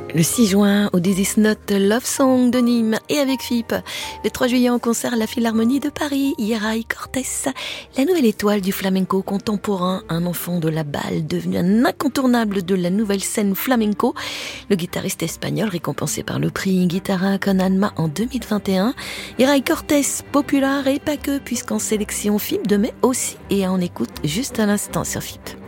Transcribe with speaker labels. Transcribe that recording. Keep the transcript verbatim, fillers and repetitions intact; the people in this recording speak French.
Speaker 1: Le six juin, au This Is Not Love Song de Nîmes et avec F I P. Le trois juillet, en concert à la Philharmonie de Paris, Yeray Cortés, la nouvelle étoile du flamenco contemporain, un enfant de la balle devenu un incontournable de la nouvelle scène flamenco. Le guitariste espagnol récompensé par le prix Guitarra con Alma en deux mille vingt et un. Yeray Cortés, populaire et pas que, puisqu'en sélection F I P de mai aussi, et on écoute juste à l'instant sur F I P.